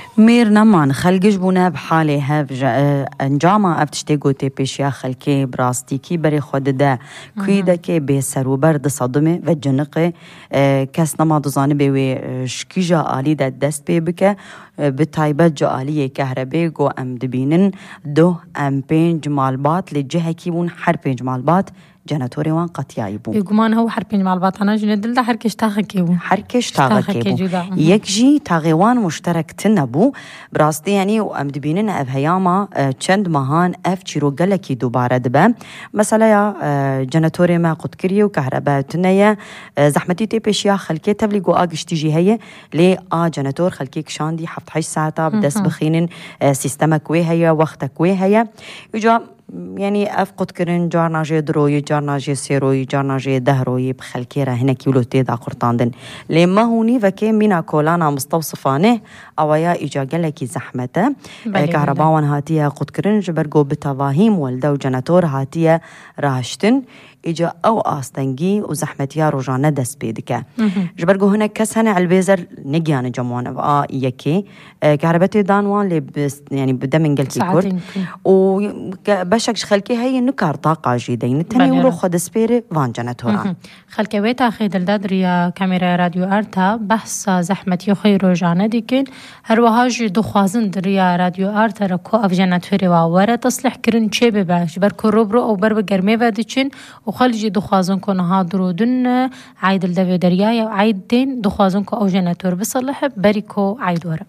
مير نمان خلقش بونا بحالي هاف انجاما افتشتيگو تيبيشيا خلقي براستيكي بري خود دا كويدا كي بسرو برد صدمه و جنقه كس نما دزانه بيوي شكيجا آلي دا دست بي بك بتايبت جو آلي كهربي جو ام دبينن دو ام بين جمالبات لجهة كيبون حر بين جمالبات جناتوري وان قطيعي بو يقومان هو حربين مع الباطنة جندل ده حركش تاغي كيبو حركش تاغي كيبو يكجي تاغيوان مشترك تنبو براستي يعني وام دبينن افهياما چند مهان اف چيرو گلكي دوباره دبا مثلا يا جناتوري ما قد كريو كهرباء تنيا زحمتي تيبشيا خلكي تبليغو اگش تيجي هي لي جناتور خلكي كشاندي 7 ساعه بدس بخينن سيستمك وي هي وقتك وي هي يجا يعني أفقد كرن جارنا جي دروي جارنا جي سيروي جارنا جي دهروي بخلكيرا هنا كيلو تيدا قرطاندن لما هوني فكي مينا كولانا مستوصفانه أويا إجا قلكي زحمته كهرباوان هاتيا قد كرن جبرقو بتواهيم والدو جناتور هاتيا راشتن إجا أو آستنجي وزحمتيا روجانا دس بيدك جبرقو هنا كس هنا البيزر نجيان جموان يكي كهربتي دانوان اللي يعني بدا من قلكي كورد وبشكش خلكي هي نكار طاقة جيدين التاني ولو خد سبيري وان جناتوران خلكي ويتا خيد الدادريا كاميرا راديو أرتا بحث زحمتي خير روجانا ديكين هروهاج دخوازن دريا راديو أرتا ركو أف جناتوري وورا تصلح كرن چه بباش بركو روبرو أو برب گرمي وديچين وخلجي دخوازن كو نها درودن عيد الدوي دريا عيد دين دخوازن كو أو جناتور بصلح بريكو عيد ورا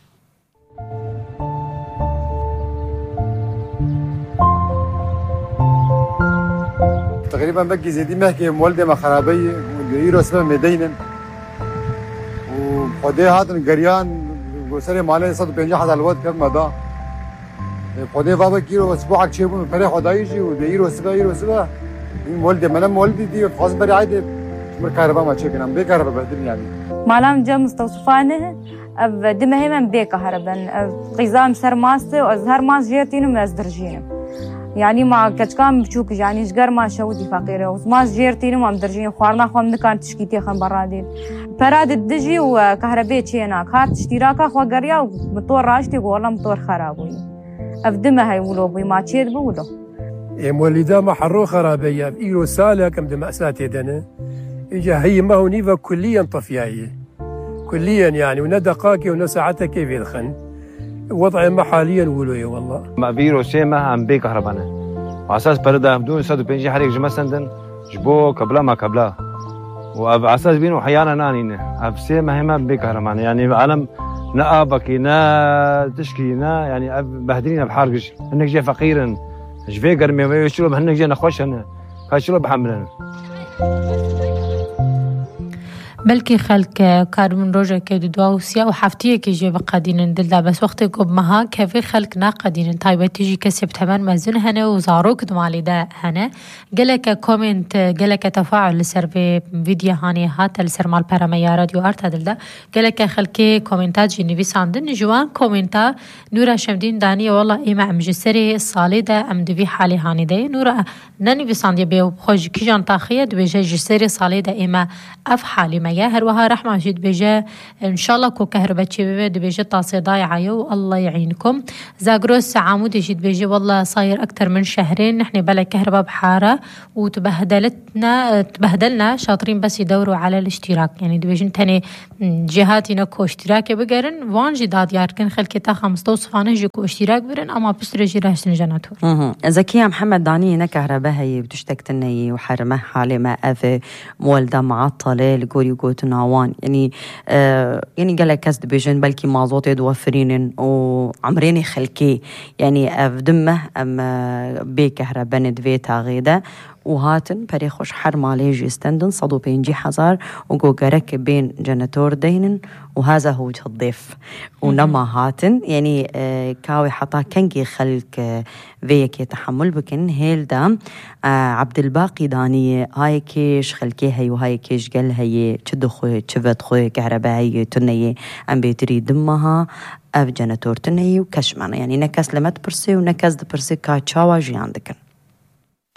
تقريبا بقي زي دي محكي مولدة ما خرابية ويرو اسمها ميدينن وخدي هاتن قريان وسري مالي 150 حد الوقت كم مدى خدي بابا كيلو اسبوعك شيبون فري خدايجي وديرو اسبوع مولدة منام مولدي دي خاص بري عادي مر كهرباء ما تشكن ام بكهرباء بدل يعني مالام جا مستوصفانه اف دمه من بكهرباء قيزام سرماسته وازهر ماس جيرتين من ازدرجين يعني ما كتكام بشوك يعني جگر ما شودي فقيره وماس جيرتين وما مدرجين خوارنا خو من كان تشكيتي خن برادين فراد الدجي وكهرباء تشينا كارت اشتراكا خو غريا وموتور راشتي والله موتور خرابوي اف دمه هي ولو بي ما تشيد بولو مولدا ما حرو خرابيه ايرو ساله كم دمأسات يدنا اجا هي ما هو نيفا كليا طفيايه كليا يعني وندقاكي ونساعتك كيف يدخن وضع ما حاليا ولوي والله ما بيرو سيما عم بي كهربانا واساس بردا بدون صدو بينجي حريق جمسندن جبو قبلا ما قبلا واساس بينو حيانا نانين اب سيما هما بي كهربانا يعني عالم نا ابكي نا تشكي نا يعني بهدلينا بحارقش انك جاي فقيرا جفي قرمي ويشلو بهنك جاي نخوش هنا هاشلو بحملنا بلكي خلق كارمن روجا كي دواوسيا وحفتيه كي جي بقادين دلدا بس وقت قب مها كيف خلق ناقدين طيب تيجي كسب تمن مازن هنا وزاروك دمالي دا هنا قالك كومنت قالك تفاعل لسرفي فيديو هاني هات لسر مال براميا راديو ارتا دلدا قالك خلقي كومنتات جي نيفيس عندن جوان كومنتا نورا شمدين داني والله ايما ام جسري الصالي دا ام دبي حالي هاني داي نورا نيفيس عندي بيو بخوج كيجان طاخيه دبي جسري صالي دا ايما اف حالي ما هروها رحمة جد بيجا إن شاء الله كو كهرباء تشبه بيجا طاسي ضايعة الله يعينكم زاغروس عامود جد بيجا والله صاير أكتر من شهرين نحن بلا كهرباء بحارة تبهدلنا شاطرين بس يدوروا على الاشتراك يعني دبيجن تاني جهاتنا كو اشتراك بقرن وان جداد ياركن خلكي تاخا مستوصفانه جيكو اشتراك برن أما بسرجي راشتن جناتور زكية محمد داني كهرباء هي بتشتكتني وحرمه حالي ما أذى مولدة معطلة لقوري تناوان يعني يعني قال لك كسد بيجن بلكي مازوت دوفرين وعمريني خلكي يعني افدمه ام بكهرباء ندفي تاغيده وهاتن بري خوش حر مالي جيستندن صدو بينجي حزار وقو قرك بين جناتور دينن وهذا هو الضيف ونما هاتن يعني كاوي حطا كنجي خلق فيكي تحمل بكن هيل دام عبد الباقي دانية هاي كيش خلقي هي وهاي كيش قال هي تشدو خوي تشفت خوي كهرباء هي تنية ام بيتري دمها اف جناتور تنية وكشمانة يعني نكس لمت برسي ونكس دبرسي كاتشاوا جي عندكن